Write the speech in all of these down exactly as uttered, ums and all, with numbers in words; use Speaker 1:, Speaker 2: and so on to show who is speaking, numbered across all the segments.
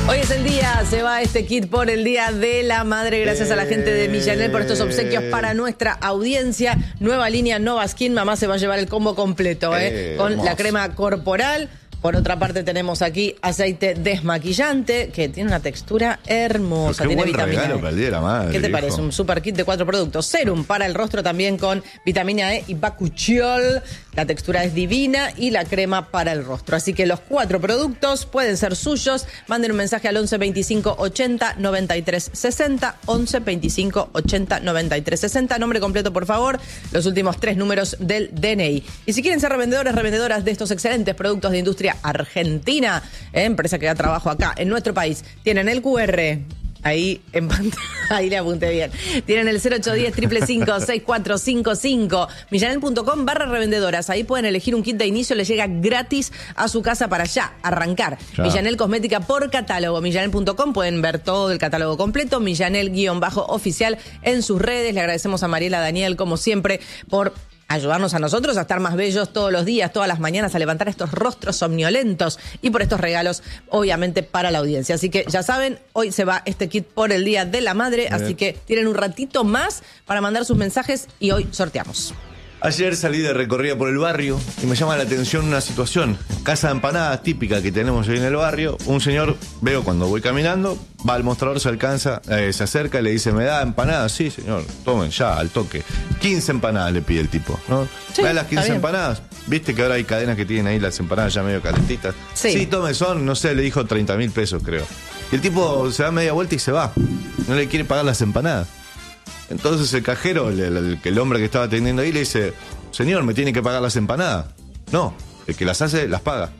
Speaker 1: Hoy es el día, se va este kit por el Día de la Madre. Gracias a la gente de Millanel por estos obsequios para nuestra audiencia. Nueva línea Nova Skin, mamá se va a llevar el combo completo, ¿eh?
Speaker 2: Eh,
Speaker 1: Con
Speaker 2: hermoso.
Speaker 1: la crema corporal. Por otra parte tenemos aquí aceite desmaquillante, que tiene una textura hermosa,
Speaker 2: Qué
Speaker 1: tiene
Speaker 2: buen
Speaker 1: vitamina
Speaker 2: regalo
Speaker 1: E.
Speaker 2: para el Día de la Madre,
Speaker 1: ¿Qué te
Speaker 2: viejo.
Speaker 1: parece? Un super kit de cuatro productos. Serum para el rostro también con vitamina E y bakuchiol. La textura es divina y la crema para el rostro. Así que los cuatro productos pueden ser suyos. Manden un mensaje al once veinticinco ochenta noventa y tres sesenta. once veinticinco ochenta noventa y tres sesenta. Nombre completo, por favor. Los últimos tres números del D N I. Y si quieren ser revendedores, revendedoras de estos excelentes productos de industria argentina, eh, empresa que da trabajo acá en nuestro país, tienen el Q R. Ahí en pantalla, ahí le apunté bien. Tienen el cero ocho uno cero, cinco cinco cinco, seis cuatro cinco cinco. Millanel.com barra revendedoras. Ahí pueden elegir un kit de inicio, les llega gratis a su casa para ya arrancar.
Speaker 2: Ya.
Speaker 1: Millanel Cosmética por catálogo. Millanel punto com pueden ver todo el catálogo completo. Millanel-oficial en sus redes. Le agradecemos a Mariela Daniel, como siempre, por ayudarnos a nosotros a estar más bellos todos los días, todas las mañanas, a levantar estos rostros somnolentos y por estos regalos, obviamente, para la audiencia. Así que ya saben, hoy se va este kit por el Día de la Madre,
Speaker 2: Bien.
Speaker 1: así que tienen un ratito más para mandar sus mensajes y hoy sorteamos.
Speaker 2: Ayer salí de recorrida por el barrio y me llama la atención una situación. Casa de empanadas típica que tenemos ahí en el barrio. Un señor, veo cuando voy caminando, va al mostrador, se alcanza, eh, se acerca y le dice, ¿me da empanadas? Sí, señor, tomen ya, al toque. quince empanadas le pide el tipo, ¿no?
Speaker 1: Sí,
Speaker 2: ¿Me da las
Speaker 1: está
Speaker 2: quince
Speaker 1: bien.
Speaker 2: empanadas? ¿Viste que ahora hay cadenas que tienen ahí las empanadas ya medio calentitas?
Speaker 1: Sí.
Speaker 2: Sí, tome, son, no sé, le dijo treinta mil pesos, creo. Y el tipo se da media vuelta y se va. No le quiere pagar las empanadas. Entonces el cajero, el, el- el hombre que estaba atendiendo ahí, le dice, señor, ¿me tiene que pagar las empanadas? No, el que las hace, las paga.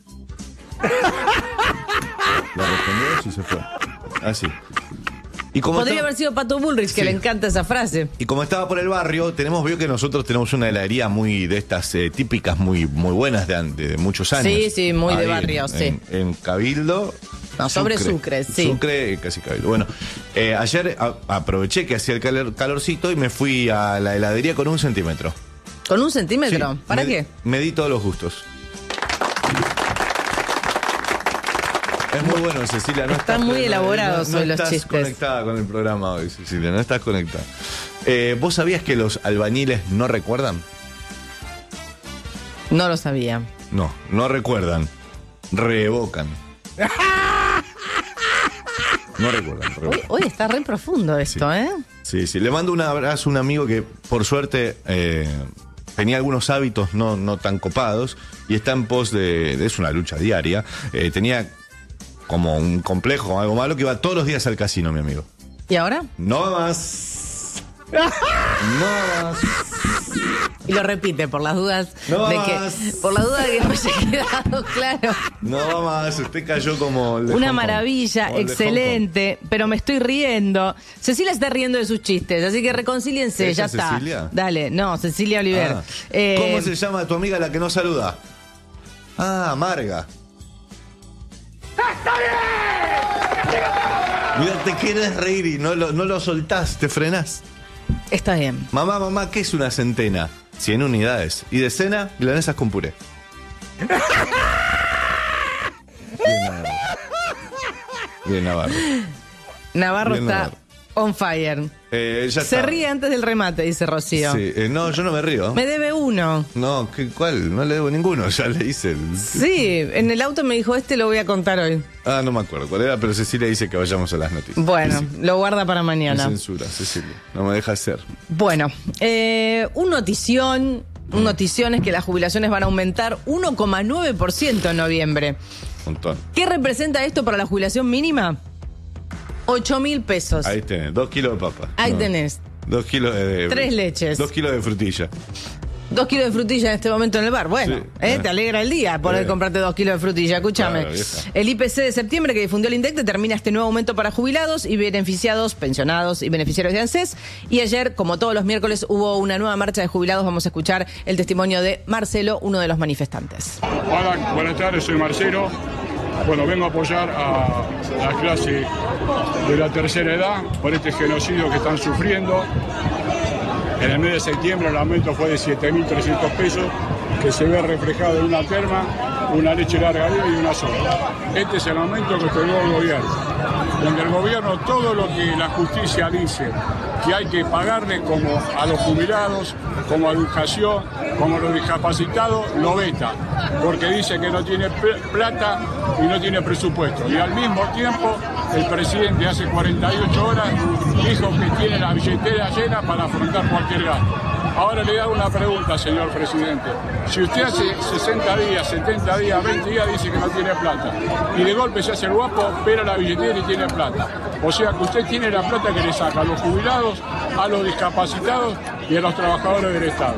Speaker 2: Le respondió y se fue. Así. Y como,
Speaker 1: Podría
Speaker 2: estaba,
Speaker 1: haber sido Pato Bullrich, que
Speaker 2: Sí.
Speaker 1: le encanta esa frase.
Speaker 2: y como estaba por el barrio, tenemos, vio que nosotros tenemos una heladería muy de estas eh, típicas, muy, muy buenas de, an- de muchos años.
Speaker 1: Sí, sí, muy de
Speaker 2: Ahí
Speaker 1: barrio,
Speaker 2: en,
Speaker 1: sí.
Speaker 2: En, en Cabildo.
Speaker 1: No, sobre Sucre, sí.
Speaker 2: Sucre, casi Cabildo. Bueno, eh, ayer a- aproveché que hacía el calor- calorcito y me fui a la heladería con un centímetro.
Speaker 1: ¿Con un centímetro?
Speaker 2: Sí,
Speaker 1: ¿Para
Speaker 2: me-
Speaker 1: qué?
Speaker 2: Medí todos los gustos. Es muy bueno, Cecilia. No
Speaker 1: Están
Speaker 2: estás-
Speaker 1: muy
Speaker 2: no-
Speaker 1: elaborados
Speaker 2: no, no
Speaker 1: hoy los
Speaker 2: estás
Speaker 1: chistes.
Speaker 2: conectada con el programa hoy, Cecilia. No estás conectada. Eh, ¿Vos sabías que los albañiles no recuerdan?
Speaker 1: No lo sabía.
Speaker 2: No, no recuerdan. Reevocan. No recuerdan.
Speaker 1: Hoy,
Speaker 2: reevocan.
Speaker 1: hoy está re profundo esto,
Speaker 2: Sí.
Speaker 1: ¿eh?
Speaker 2: Sí, sí. Le mando un abrazo a un amigo que, por suerte, eh, tenía algunos hábitos no, no tan copados y está en pos de. de- es una lucha diaria. Eh, tenía como un complejo, algo malo, que iba todos los días al casino, mi amigo.
Speaker 1: ¿Y ahora?
Speaker 2: No más. No más.
Speaker 1: Y lo repite por las dudas
Speaker 2: No
Speaker 1: de
Speaker 2: más.
Speaker 1: que por las dudas de que no haya quedado claro.
Speaker 2: No más. Usted cayó como. el de
Speaker 1: Una
Speaker 2: Hong Kong,
Speaker 1: maravilla,
Speaker 2: como el de Hong Kong.
Speaker 1: excelente, pero me estoy riendo. Cecilia está riendo de sus chistes, así que reconcíliense,
Speaker 2: ¿Esa
Speaker 1: ya está.
Speaker 2: Cecilia?
Speaker 1: Dale, no, Cecilia Oliver.
Speaker 2: Ah.
Speaker 1: Eh,
Speaker 2: ¿Cómo se llama tu amiga la que no saluda? Ah, Amarga. Mira, te quieres reír y no lo, no lo soltás, te frenás.
Speaker 1: Está bien.
Speaker 2: Mamá, mamá, ¿qué es una centena? cien unidades. Y de cena, milanesas con puré. Bien, Navarro. Bien, Navarro.
Speaker 1: Navarro
Speaker 2: Bien,
Speaker 1: está
Speaker 2: Navarro.
Speaker 1: on fire.
Speaker 2: Eh, ya
Speaker 1: Se
Speaker 2: está.
Speaker 1: ríe antes del remate, dice Rocío.
Speaker 2: Sí, eh, no, yo no me río.
Speaker 1: Me debe uno.
Speaker 2: No, ¿qué, ¿cuál? No le debo ninguno, ya le hice el...
Speaker 1: Sí, en el auto me dijo, este lo voy a contar hoy.
Speaker 2: Ah, no me acuerdo cuál era, pero Cecilia dice que vayamos a las noticias.
Speaker 1: Bueno,
Speaker 2: Sí,
Speaker 1: lo guarda para
Speaker 2: me
Speaker 1: mañana.
Speaker 2: censura, Cecilia. No me deja hacer.
Speaker 1: Bueno, eh, un notición, un notición es que las jubilaciones van a aumentar uno coma nueve por ciento en noviembre.
Speaker 2: Un montón.
Speaker 1: ¿Qué representa esto para la jubilación mínima? ocho mil pesos.
Speaker 2: Ahí tenés, dos kilos de papa.
Speaker 1: Ahí
Speaker 2: No,
Speaker 1: tenés.
Speaker 2: Dos kilos de...
Speaker 1: Tres leches.
Speaker 2: Dos kilos de frutilla.
Speaker 1: Dos kilos de frutilla en este momento en el bar. Bueno,
Speaker 2: Sí.
Speaker 1: eh, te alegra el día poder
Speaker 2: Eh.
Speaker 1: comprarte dos kilos de frutilla. Escúchame.
Speaker 2: Claro, vieja.
Speaker 1: El I P C de septiembre que difundió el INDEC determina este nuevo aumento para jubilados y beneficiados, pensionados y beneficiarios de ANSES. Y ayer, como todos los miércoles, hubo una nueva marcha de jubilados. Vamos a escuchar el testimonio de Marcelo, uno de los manifestantes.
Speaker 3: Hola, buenas tardes, soy Marcelo. Bueno, vengo a apoyar a la clase de la tercera edad por este genocidio que están sufriendo. En el mes de septiembre el aumento fue de siete mil trescientos pesos, que se ve reflejado en una terma una leche larga vida y una sola. Este es el momento que tomó el gobierno, donde el gobierno todo lo que la justicia dice que hay que pagarle como a los jubilados, como a educación, como a los discapacitados, lo veta, porque dice que no tiene plata y no tiene presupuesto. Y al mismo tiempo, el presidente hace cuarenta y ocho horas dijo que tiene la billetera llena para afrontar cualquier gasto. Ahora le hago una pregunta, señor presidente. Si usted hace sesenta días, setenta días, veinte días dice que no tiene plata, y de golpe se hace el guapo, espera la billetera y tiene plata. O sea que usted tiene la plata que le saca a los jubilados, a los discapacitados y a los trabajadores del Estado.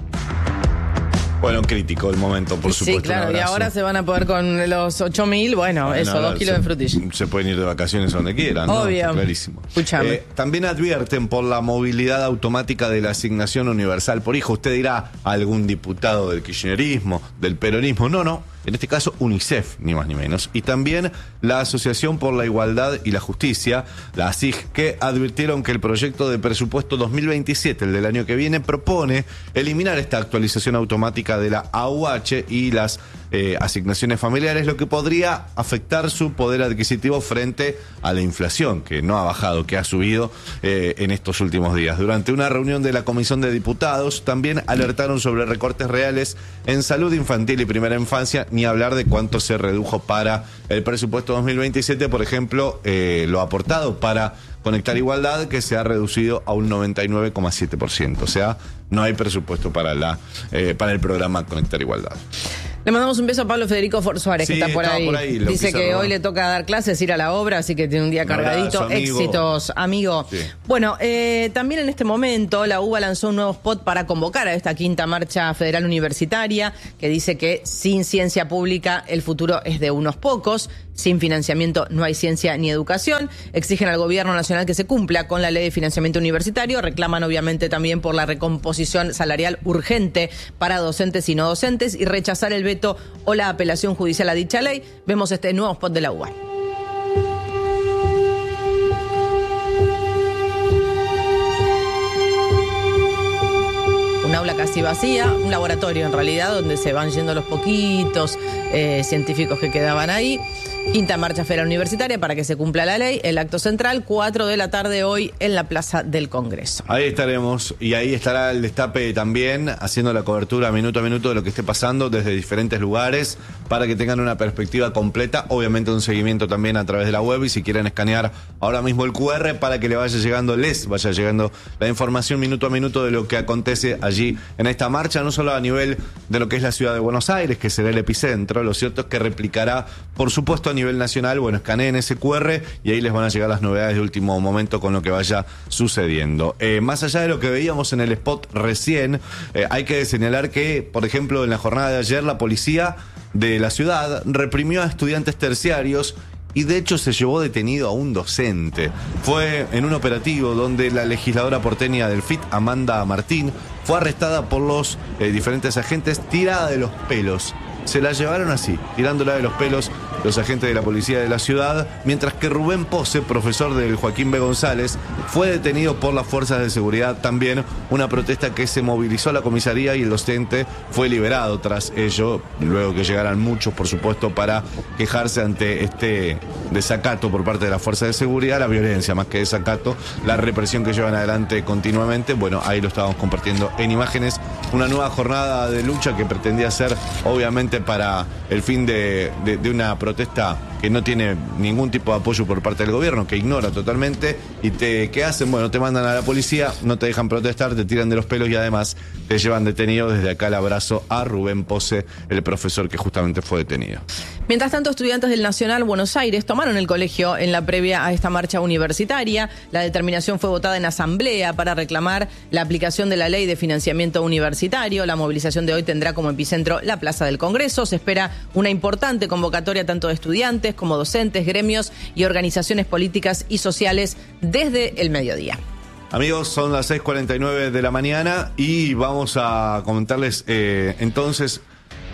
Speaker 2: Bueno, crítico el momento, por supuesto.
Speaker 1: Sí, claro, y ahora se van a poder con los ocho mil, bueno, bueno, eso, dos kilos
Speaker 2: se,
Speaker 1: de frutilla.
Speaker 2: Se pueden ir de vacaciones a donde quieran, ¿no?
Speaker 1: Obvio.
Speaker 2: Clarísimo.
Speaker 1: Escuchame.
Speaker 2: Eh, también advierten por la movilidad automática de la asignación universal por hijo. Usted dirá, algún diputado del kirchnerismo, del peronismo. No, no. En este caso, UNICEF, ni más ni menos. Y también la Asociación por la Igualdad y la Justicia, la A S I G, que advirtieron que el proyecto de presupuesto dos mil veintisiete, el del año que viene, propone eliminar esta actualización automática de la A U H y las eh, asignaciones familiares, lo que podría afectar su poder adquisitivo frente a la inflación, que no ha bajado, que ha subido eh, en estos últimos días. Durante una reunión de la Comisión de Diputados, también alertaron sobre recortes reales en salud infantil y primera infancia, ni hablar de cuánto se redujo para el presupuesto dos mil veintisiete, por ejemplo, eh, lo aportado para Conectar Igualdad, que se ha reducido a un noventa y nueve coma siete por ciento. O sea, no hay presupuesto para, la, eh, para el programa Conectar Igualdad.
Speaker 1: Le mandamos un beso a Pablo Federico For Suárez,
Speaker 2: sí,
Speaker 1: que está por ahí.
Speaker 2: por ahí
Speaker 1: Dice que
Speaker 2: robar.
Speaker 1: Hoy le toca dar clases, ir a la obra, así que tiene un día un cargadito.
Speaker 2: Abrazo, amigo.
Speaker 1: Éxitos, amigo.
Speaker 2: Sí.
Speaker 1: Bueno, eh, también en este momento la U B A lanzó un nuevo spot para convocar a esta quinta marcha federal universitaria, que dice que sin ciencia pública el futuro es de unos pocos. Sin financiamiento no hay ciencia ni educación. Exigen al gobierno nacional que se cumpla con la ley de financiamiento universitario. Reclaman obviamente también por la recomposición salarial urgente para docentes y no docentes y rechazar el veto o la apelación judicial a dicha ley. Vemos este nuevo spot de la U B A. Un aula casi vacía, un laboratorio en realidad, donde se van yendo los poquitos eh, científicos que quedaban ahí. Quinta marcha federal universitaria para que se cumpla la ley. El acto central, cuatro de la tarde hoy en la Plaza del Congreso.
Speaker 2: Ahí estaremos, y ahí estará el Destape también, haciendo la cobertura minuto a minuto de lo que esté pasando desde diferentes lugares, para que tengan una perspectiva completa. Obviamente un seguimiento también a través de la web, y si quieren escanear ahora mismo el cu erre para que le vaya llegando, les vaya llegando la información minuto a minuto de lo que acontece allí en esta marcha, no solo a nivel de lo que es la ciudad de Buenos Aires, que será el epicentro. Lo cierto es que replicará, por supuesto, a nivel nacional. Bueno, escaneen ese cu erre y ahí les van a llegar las novedades de último momento con lo que vaya sucediendo. Eh, más allá de lo que veíamos en el spot recién, eh, hay que señalar que, por ejemplo, en la jornada de ayer, la policía de la ciudad reprimió a estudiantes terciarios y de hecho se llevó detenido a un docente. Fue en un operativo donde la legisladora porteña del F I T, Amanda Martín, fue arrestada por los eh, diferentes agentes tirada de los pelos. Se la llevaron así, tirándola de los pelos los agentes de la policía de la ciudad, mientras que Rubén Pose, profesor del Joaquín B. González, fue detenido por las fuerzas de seguridad. También una protesta que se movilizó a la comisaría y el docente fue liberado tras ello, luego que llegaran muchos, por supuesto, para quejarse ante este desacato por parte de las fuerzas de seguridad, la violencia más que desacato, la represión que llevan adelante continuamente. Bueno, ahí lo estábamos compartiendo en imágenes. Una nueva jornada de lucha que pretendía ser, obviamente, para el fin de, de, de una protesta que no tiene ningún tipo de apoyo por parte del gobierno, que ignora totalmente. Y te, ¿qué hacen? Bueno, te mandan a la policía, no te dejan protestar, te tiran de los pelos y además te llevan detenido. Desde acá el abrazo a Rubén Pose, el profesor que justamente fue detenido.
Speaker 1: Mientras tanto, estudiantes del Nacional Buenos Aires tomaron el colegio en la previa a esta marcha universitaria. La determinación fue votada en asamblea para reclamar la aplicación de la ley de financiamiento universitario. La movilización de hoy tendrá como epicentro la Plaza del Congreso. Se espera una importante convocatoria tanto de estudiantes como docentes, gremios y organizaciones políticas y sociales desde el mediodía.
Speaker 2: Amigos, son las seis cuarenta y nueve de la mañana y vamos a comentarles eh, entonces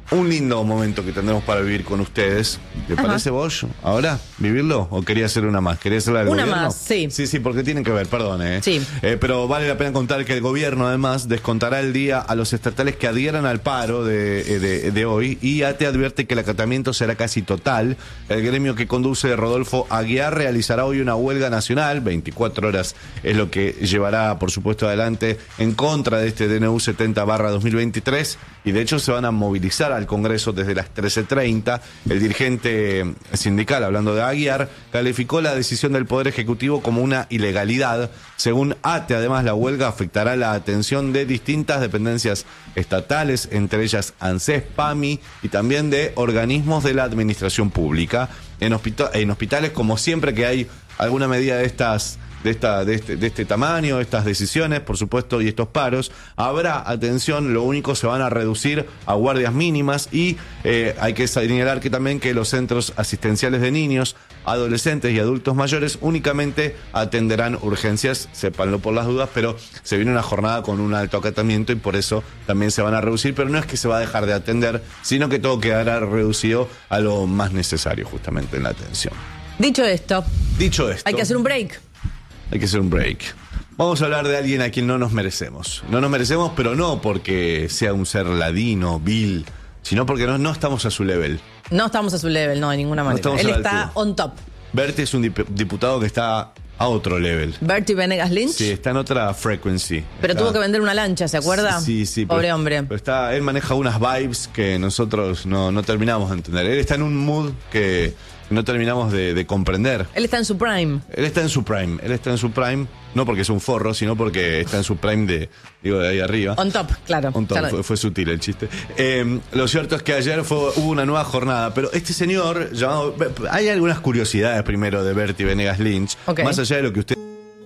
Speaker 2: un lindo momento que tendremos para vivir con ustedes. ¿Te
Speaker 1: Ajá.
Speaker 2: parece vos ahora vivirlo? ¿O quería hacer una más? ¿Quería hacerla del
Speaker 1: Una
Speaker 2: gobierno?
Speaker 1: más, sí.
Speaker 2: Sí, sí, porque tienen que ver, perdón. ¿eh?
Speaker 1: Sí.
Speaker 2: Eh, pero vale la pena contar que el gobierno además descontará el día a los estatales que adhieran al paro de, de, de hoy y A T E advierte que el acatamiento será casi total. El gremio que conduce Rodolfo Aguiar realizará hoy una huelga nacional, veinticuatro horas es lo que llevará por supuesto adelante en contra de este D N U setenta barra dos mil veintitrés y de hecho se van a movilizar al Congreso desde las trece treinta. El dirigente sindical, hablando de Aguiar, calificó la decisión del Poder Ejecutivo como una ilegalidad. Según A T E, además, la huelga afectará la atención de distintas dependencias estatales, entre ellas ANSES, PAMI y también de organismos de la administración pública. En, hospita- en hospitales, como siempre que hay alguna medida de estas de esta de este, de este tamaño, estas decisiones, por supuesto, y estos paros, habrá, atención, lo único se van a reducir a guardias mínimas y eh, hay que señalar que también que los centros asistenciales de niños, adolescentes y adultos mayores únicamente atenderán urgencias, sépanlo por las dudas, pero se viene una jornada con un alto acatamiento y por eso también se van a reducir, pero no es que se va a dejar de atender, sino que todo quedará reducido a lo más necesario justamente en la atención.
Speaker 1: Dicho esto,
Speaker 2: Dicho esto,
Speaker 1: hay que hacer un break.
Speaker 2: Hay que hacer un break. Vamos a hablar de alguien a quien no nos merecemos. No nos merecemos, pero no porque sea un ser ladino, vil, sino porque no, no estamos a su level.
Speaker 1: No estamos a su level, no, de ninguna manera.
Speaker 2: estamos
Speaker 1: Él
Speaker 2: a la
Speaker 1: está
Speaker 2: altura.
Speaker 1: on top.
Speaker 2: Berti es un dip- diputado que está a otro level.
Speaker 1: Bertie Venegas Lynch.
Speaker 2: Sí, está en otra frequency.
Speaker 1: Pero
Speaker 2: Está-
Speaker 1: tuvo que vender una lancha, ¿se acuerda?
Speaker 2: Sí, sí.
Speaker 1: Pobre
Speaker 2: pero-
Speaker 1: hombre.
Speaker 2: Pero está, él maneja unas vibes que nosotros no, no terminamos de entender. Él está en un mood que no terminamos de, de comprender.
Speaker 1: Él está en su prime.
Speaker 2: Él está en su prime, él está en su prime, no porque es un forro, sino porque está en su prime de, digo, de ahí arriba.
Speaker 1: On top, claro.
Speaker 2: Un tono,
Speaker 1: Ya lo-
Speaker 2: fue, fue sutil el chiste. Eh, lo cierto es que ayer fue, hubo una nueva jornada, pero este señor llamado... Hay algunas curiosidades primero de Bertie Venegas Lynch,
Speaker 1: Ok.
Speaker 2: más allá de lo que usted...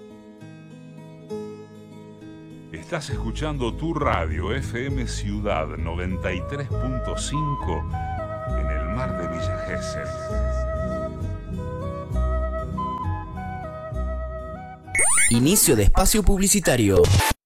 Speaker 4: Estás escuchando tu radio F M Ciudad noventa y tres punto cinco en el mar de Villa Gesell.
Speaker 5: Inicio de espacio publicitario.